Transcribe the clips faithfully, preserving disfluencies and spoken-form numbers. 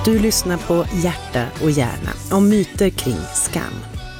Du lyssnar på Hjärta och hjärna om myter kring skam.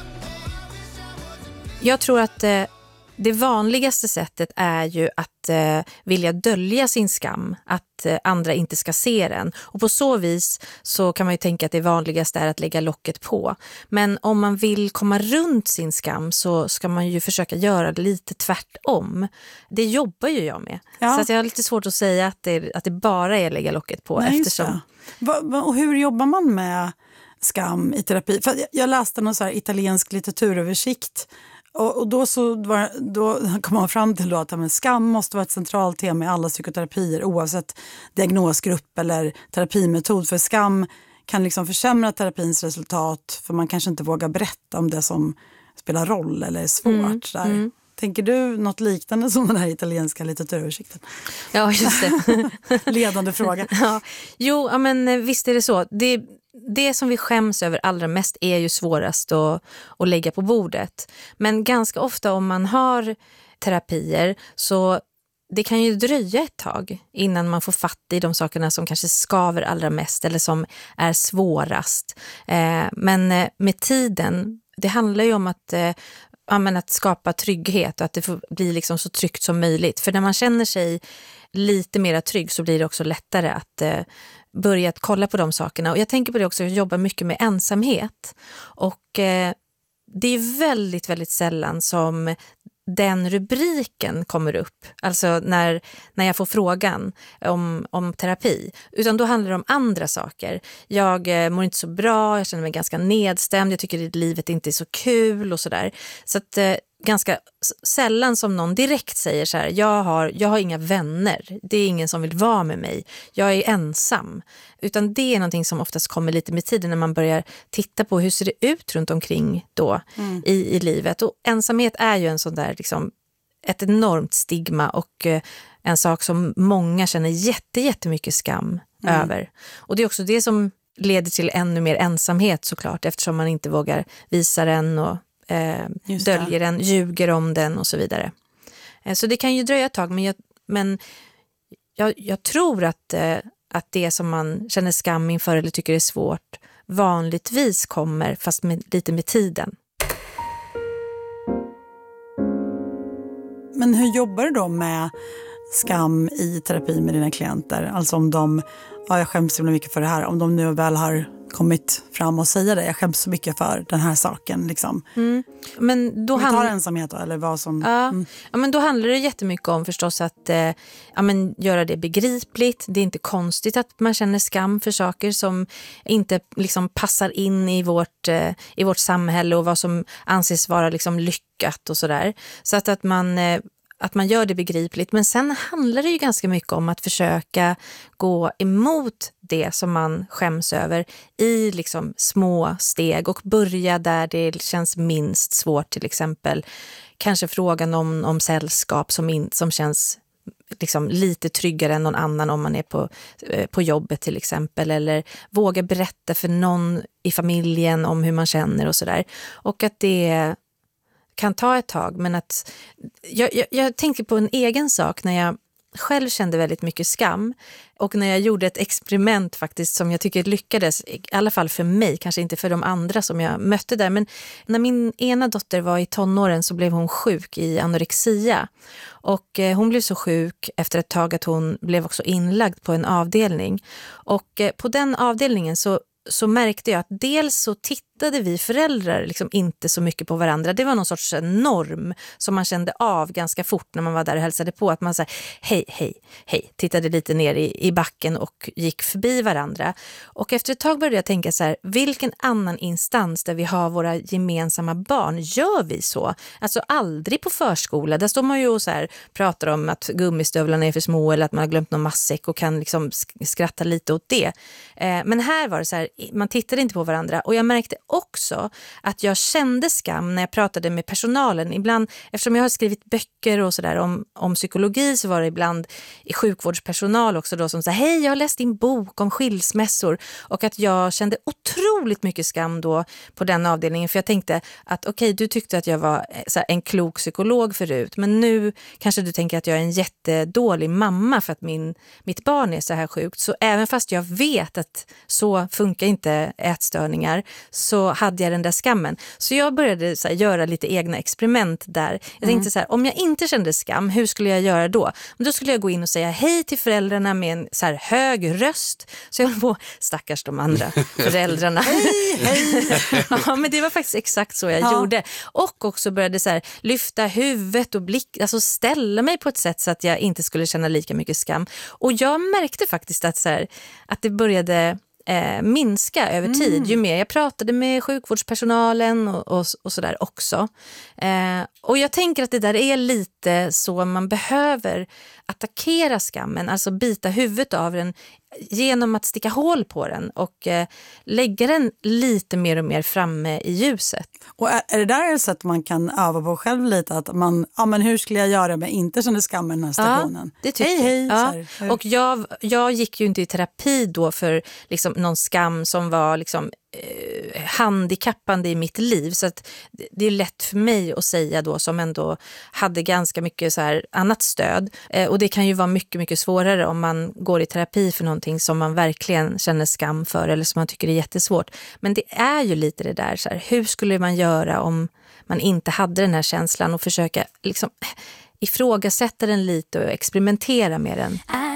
Jag tror att eh, det vanligaste sättet är ju att eh, vilja dölja sin skam, att eh, andra inte ska se den. Och på så vis så kan man ju tänka att det vanligaste är att lägga locket på. Men om man vill komma runt sin skam så ska man ju försöka göra det lite tvärtom. Det jobbar ju jag med. Ja. Så att jag har lite svårt att säga att det, att det bara är att lägga locket på. Nej, eftersom... va, va, och hur jobbar man med skam i terapi? För jag, jag läste någon så här italiensk litteraturöversikt. Och, och då, så var, då kom man fram till då att men, skam måste vara ett centralt tema i alla psykoterapier oavsett diagnosgrupp eller terapimetod. För skam kan liksom försämra terapins resultat för man kanske inte vågar berätta om det som spelar roll eller är svårt. Mm, där. mm. Tänker du något liknande som den här italienska litteraturöversikten? Ja, just det. Ledande fråga. Ja. Jo, men visst är det så. Det, det som vi skäms över allra mest är ju svårast att, att lägga på bordet. Men ganska ofta om man har terapier så det kan ju dröja ett tag innan man får fatt i de sakerna som kanske skaver allra mest eller som är svårast. Eh, men med tiden, det handlar ju om att eh, Ja, men att skapa trygghet och att det får bli liksom så tryggt som möjligt. För när man känner sig lite mer trygg så blir det också lättare att eh, börja att kolla på de sakerna. Och jag tänker på det också, jag jobbar mycket med ensamhet. Och eh, det är väldigt, väldigt sällan som den rubriken kommer upp. Alltså när, när jag får frågan om, om terapi. Utan då handlar det om andra saker. Jag eh, mår inte så bra, jag känner mig ganska nedstämd. Jag tycker att livet inte är så kul och sådär. Så att eh, ganska sällan som någon direkt säger så här: jag har, jag har inga vänner. Det är ingen som vill vara med mig. Jag är ensam. Utan det är någonting som oftast kommer lite med tiden när man börjar titta på hur ser det ut runt omkring då mm. i, i livet. Och ensamhet är ju en sån där liksom ett enormt stigma och eh, en sak som många känner jätte, jättemycket skam mm. över. Och det är också det som leder till ännu mer ensamhet såklart, eftersom man inte vågar visa den och eh, döljer den, ljuger om den och så vidare. Eh, så det kan ju dröja ett tag, men jag, men jag, jag tror att eh, att det som man känner skam inför eller tycker är svårt vanligtvis kommer fast med, lite med tiden. Men hur jobbar du då med skam i terapi med dina klienter? Alltså om de, ja jag skäms så mycket för det här, om de nu väl har kommit fram och säger det, jag skäms så mycket för den här saken liksom. Mm. Men då vi tar hand... ensamhet då, eller vad som... Ja. Mm. ja, men då handlar det jättemycket om förstås att eh, ja, men göra det begripligt. Det är inte konstigt att man känner skam för saker som inte liksom passar in i vårt, eh, i vårt samhälle och vad som anses vara liksom lyckat och sådär. Så att, att man... Eh, att man gör det begripligt. Men sen handlar det ju ganska mycket om att försöka gå emot det som man skäms över i liksom små steg och börja där det känns minst svårt, till exempel kanske frågan om, om sällskap som, in, som känns liksom lite tryggare än någon annan om man är på, på jobbet till exempel, eller våga berätta för någon i familjen om hur man känner och sådär. Och att det kan ta ett tag, men att jag, jag, jag tänkte på en egen sak när jag själv kände väldigt mycket skam och när jag gjorde ett experiment faktiskt som jag tycker lyckades, i alla fall för mig, kanske inte för de andra som jag mötte där, men när min ena dotter var i tonåren så blev hon sjuk i anorexia och eh, hon blev så sjuk efter ett tag att hon blev också inlagd på en avdelning och eh, på den avdelningen så så märkte jag att dels så tittade vi föräldrar liksom inte så mycket på varandra. Det var någon sorts norm som man kände av ganska fort när man var där och hälsade på. Att man sa hej, hej, hej. Tittade lite ner i, i backen och gick förbi varandra. Och efter ett tag började jag tänka så här, vilken annan instans där vi har våra gemensamma barn gör vi så? Alltså aldrig på förskola. Där står man ju och så här, pratar om att gummistövlarna är för små eller att man har glömt någon matsäck och kan liksom skratta lite åt det. Eh, men här var det så här, man tittade inte på varandra och jag märkte också att jag kände skam när jag pratade med personalen. Ibland, eftersom jag har skrivit böcker och sådär om, om psykologi, så var det ibland i sjukvårdspersonal också då som sa hej, jag har läst din bok om skilsmässor, och att jag kände otroligt mycket skam då på den avdelningen, för jag tänkte att okej, okay, du tyckte att jag var så här, en klok psykolog förut, men nu kanske du tänker att jag är en jättedålig mamma för att min, mitt barn är så här sjukt. Så även fast jag vet att så funkar inte ätstörningar, så hade jag den där skammen. Så jag började så här, göra lite egna experiment där. Jag tänkte så här, om jag inte kände skam, hur skulle jag göra då? Men då skulle jag gå in och säga hej till föräldrarna med en så här hög röst. Så jag var stackars de andra föräldrarna. Hej, hej! Ja, men det var faktiskt exakt så jag ja. gjorde. Och också började så här, lyfta huvudet och blick, alltså ställa mig på ett sätt så att jag inte skulle känna lika mycket skam. Och jag märkte faktiskt att, så här, att det började eh, minska över tid. Mm. Ju mer jag pratade med sjukvårdspersonalen och, och, och sådär också. Eh, och jag tänker att det där är lite så man behöver attackera skammen, alltså bita huvudet av den genom att sticka hål på den och eh, lägga den lite mer och mer framme i ljuset. Och är, är det där ett sätt man kan öva på själv lite? Att man, ja men hur skulle jag göra om jag inte kände skam i den här stationen? Ja, det tycker hej, hej. jag. Ja. Och jag, jag gick ju inte i terapi då för liksom någon skam som var liksom eh, handikappande i mitt liv. Så att det är lätt för mig att säga då, som ändå hade ganska mycket så här annat stöd. Eh, och det kan ju vara mycket, mycket svårare om man går i terapi för någonting som man verkligen känner skam för eller som man tycker är jättesvårt. Men det är ju lite det där, så här, hur skulle man göra om man inte hade den här känslan, och försöka liksom ifrågasätta den lite och experimentera med den.